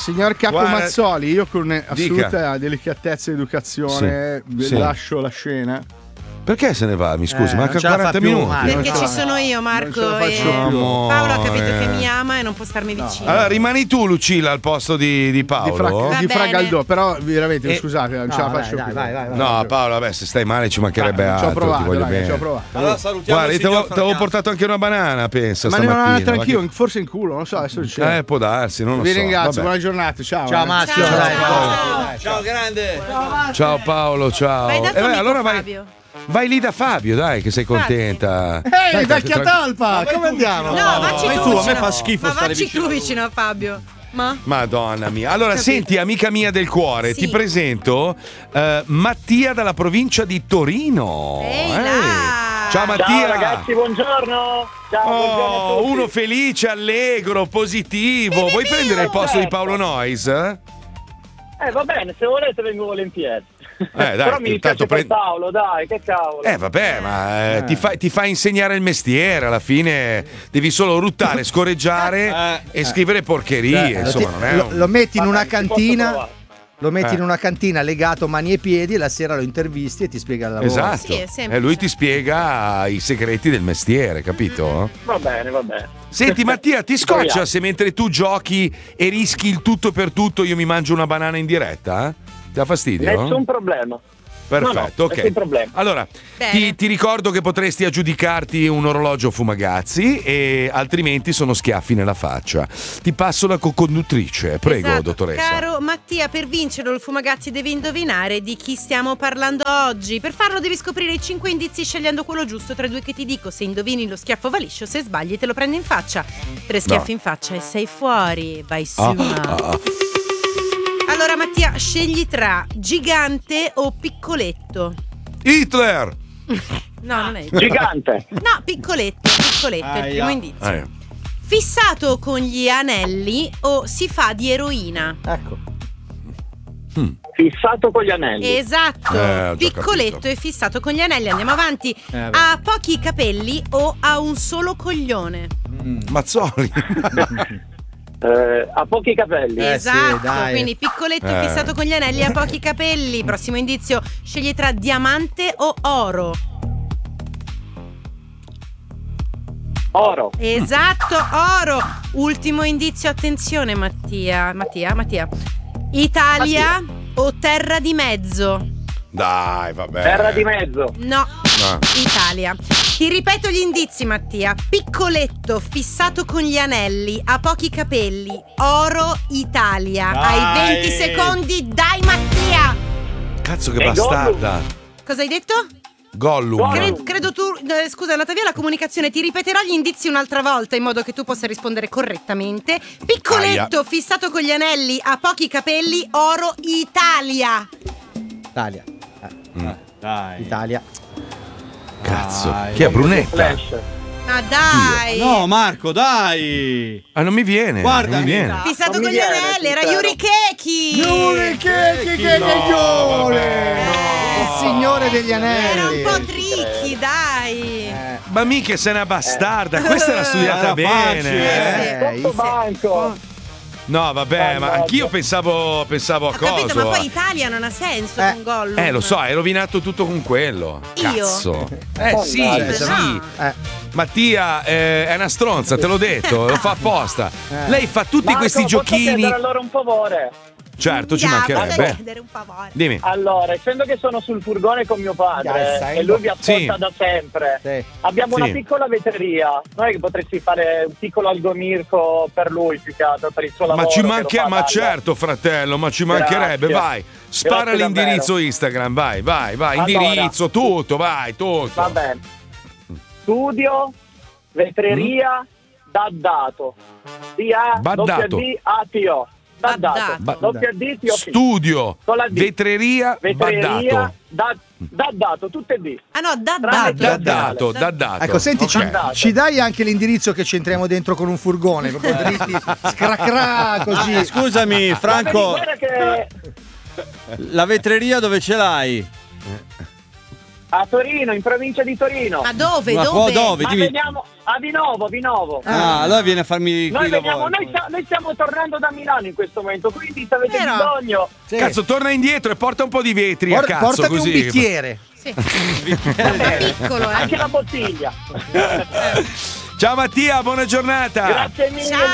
Signor Capo Guarda, Mazzoli, io con assoluta dica. delicatezza ed educazione Sì. lascio la scena. Perché se ne va? Mi scusi, manca non ce la 40 fa più, minuti. Mario. Perché ci sono io, Marco, Non ce la e faccio più. Paolo ha capito che mi ama e non può starmi vicino. Allora rimani tu, Lucilla, al posto di Paolo. Va Di bene. Fragaldò, però veramente scusate, non ce la faccio più. vai. No, Paolo, vabbè, se stai male ci mancherebbe Ci ho altro. Ti provato, voglio raga, bene. ci ho provato. Allora salutiamo Guarda, il io signor t'avevo portato anche una banana, pensa, Ma ne ho una stamattina. altra anch'io, forse in culo, non so, adesso c'è. Può darsi, non lo Vi so. ringrazio, Vabbè. buona giornata, ciao. Ciao Maschio, Ciao, dai, ciao. ciao grande. Ciao Paolo, ciao. Vai da tuo amico allora Fabio. vai lì da Fabio, dai, che sei contenta. Ehi, vecchia talpa, come andiamo? No, vacci vai tu tu, a me vicino. fa schifo Ma stare vacci vicino. tu vicino a Fabio. Ma? Madonna mia. Allora, senti, amica mia del cuore, Sì. ti presento Mattia dalla provincia di Torino. Ehi là. Ciao Mattia. Ciao ragazzi, buongiorno. Ciao, buongiorno a Oh, tutti. uno felice, allegro, positivo. Vuoi prendere il posto di Paolo Noyes? Va bene, se volete vengo volentieri. Dai, Però mi intanto dispiace per Paolo, dai, che cavolo. Vabbè, ma ti fa insegnare il mestiere. Alla fine devi solo ruttare, scorreggiare e scrivere porcherie. Insomma, non è lo metti in Vabbè, una ci posso cantina. provare. Lo metti in una cantina legato mani e piedi e la sera lo intervisti e ti spiega il lavoro. Esatto. Sì, è semplice. E lui ti spiega i segreti del mestiere, capito? Va bene, va bene. Senti Mattia, ti scoccia Proviamo. se mentre tu giochi e rischi il tutto per tutto io mi mangio una banana in diretta? Ti dà fastidio? Nessun problema. Perfetto, no, ok. nessun problema. Allora, Bene. ti ricordo che potresti aggiudicarti un orologio Fumagazzi e altrimenti sono schiaffi nella faccia. Ti passo la co-conduttrice, prego, Esatto. dottoressa. Caro Mattia, per vincerlo il Fumagazzi devi indovinare di chi stiamo parlando oggi. Per farlo devi scoprire i 5 indizi scegliendo quello giusto tra i due che ti dico. Se indovini lo schiaffo va liscio, se sbagli te lo prendi in faccia. 3 schiaffi in faccia e sei fuori. Vai su. Allora Mattia, scegli tra gigante o piccoletto. Hitler! No, non è Gigante. No, piccoletto, è il primo indizio. Fissato con gli anelli o si fa di eroina? Ecco. Fissato con gli anelli. Esatto, ho già piccoletto capito. e fissato con gli anelli. Andiamo avanti. beh. Ha pochi capelli o ha un solo coglione? Mazzoli. Ha pochi capelli. Esatto, sì, dai. quindi piccoletto e fissato con gli anelli e ha pochi capelli. Prossimo indizio, scegli tra diamante o oro. Oro. Esatto, oro. Ultimo indizio, attenzione Mattia. Italia o terra di mezzo? Dai, vabbè. Terra di mezzo. No, Italia. Ti ripeto gli indizi Mattia. Piccoletto, fissato con gli anelli, ha pochi capelli, oro, Italia. Dai. Hai 20 secondi, dai Mattia. Cazzo che E bastarda. Cosa hai detto? Gollum. Credo tu, scusa, è andata via la comunicazione. Ti ripeterò gli indizi un'altra volta in modo che tu possa rispondere correttamente. Piccoletto, fissato con gli anelli, ha pochi capelli, oro, Italia. Italia. Dai. Italia. Cazzo. Dai. Chi è Brunetta? Flash. Ma dai. No, Marco, dai. Ah, non mi viene. Guarda, non mi viene. Fissato Non con mi gli viene, anelli, era sincero. Yuri Keki. Che coglione! Il signore degli Era anelli. un po' tricky, dai. Ma mica sei una bastarda. Questa era studiata Era bene. facile, Sotto banco. No, vabbè, ma anch'io pensavo a Ho capito, coso. ma poi Italia non ha senso con Gollum. Lo so, hai rovinato tutto con quello. Io? Cazzo. Sì, Mannaggia. sì. No. Mattia è una stronza, te l'ho detto, lo fa apposta. Lei fa tutti Marco, questi posso giochini. chiedere allora un favore? Certo, ci Posso mancherebbe. chiedere un favore? Dimmi. Allora, essendo che sono sul furgone con mio padre Dai, e lui vi ascolta Sì. da sempre, Sì. abbiamo Sì. una piccola vetreria. Non è che potresti fare un piccolo algomirco per lui, più che altro, per il suo lavoro. Ma ci che manca, lo fa ma tanto. certo, fratello, ma ci mancherebbe, Grazie. vai. Spara Grazie l'indirizzo davvero. Instagram, vai, Allora. indirizzo, tutto, vai, tutto. Va bene. Studio, vetreria, Daddato. Baddato. D-A-D-A-T-O. Daddato. Baddato. W-D-T-O. Studio, Con la D. vetreria, Vetreria, baddato. Daddato, tutte D. Ah no, Daddato, daddato. Ecco, senti, Ok. ci dai anche l'indirizzo che ci entriamo dentro con un furgone, proprio dritti, scracrà così. Scusami, Franco, Guarda che la vetreria dove ce l'hai? A Torino, in provincia di Torino. Ma dove? Ma Dove? dove? Ma Dimmi. veniamo a Vinovo. Allora vieni a farmi Noi, qui veniamo, lavoro. noi stiamo tornando da Milano in questo momento, quindi se avete Vero? bisogno. Sì. Cazzo, torna indietro e porta un po' di vetri a cazzo Portami così. un bicchiere. Sì. Piccolo, Anche la bottiglia. Ciao Mattia, buona giornata. Grazie mille. Ciao.